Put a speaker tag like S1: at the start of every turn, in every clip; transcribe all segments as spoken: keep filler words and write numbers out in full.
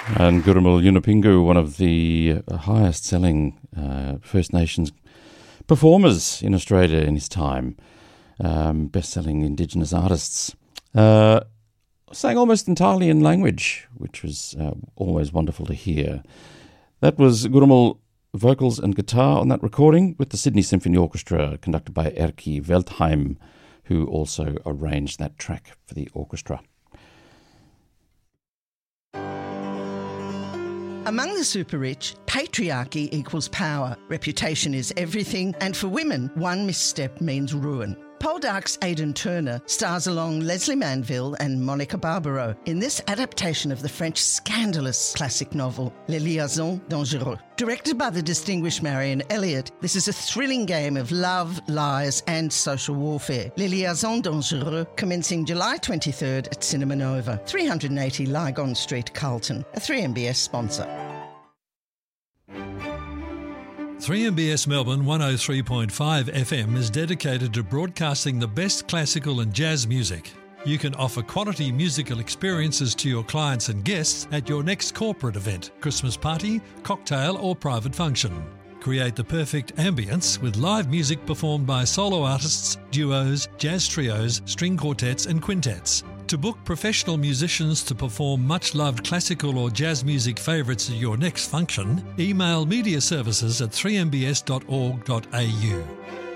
S1: And Gurrumul Yunupingu, one of the highest-selling uh, First Nations performers in Australia in his time, um, best-selling Indigenous artists, uh, sang almost entirely in language, which was uh, always wonderful to hear. That was Gurrumul vocals and guitar on that recording with the Sydney Symphony Orchestra, conducted by Erkki Veltheim, who also arranged that track for the orchestra.
S2: Among the super-rich, patriarchy equals power, reputation is everything, and for women, one misstep means ruin. Poldark's Aidan Turner stars along Leslie Manville and Monica Barbaro in this adaptation of the French scandalous classic novel, Les Liaisons Dangereuses. Directed by the distinguished Marion Elliott, this is a thrilling game of love, lies and social warfare. Les Liaisons Dangereuses, commencing July twenty-third at Cinema Nova, three eighty Lygon Street, Carlton, a three M B S sponsor.
S3: three M B S Melbourne one oh three point five F M is dedicated to broadcasting the best classical and jazz music. You can offer quality musical experiences to your clients and guests at your next corporate event, Christmas party, cocktail or private function. Create the perfect ambience with live music performed by solo artists, duos, jazz trios, string quartets and quintets. To book professional musicians to perform much-loved classical or jazz music favourites at your next function, email media services at three m b s dot org dot a u.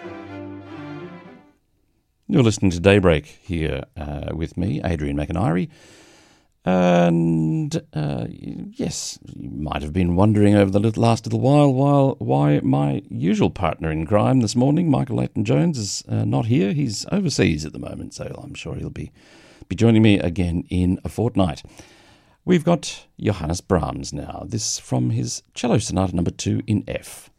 S1: You're listening to Daybreak here uh, with me, Adrian McIntyre. And uh, yes, you might have been wondering over the last little while, while why my usual partner in crime this morning, Michael Leighton-Jones, is uh, not here. He's overseas at the moment, so I'm sure he'll be be joining me again in a fortnight. We've got Johannes Brahms now. This from his Cello Sonata number two in F.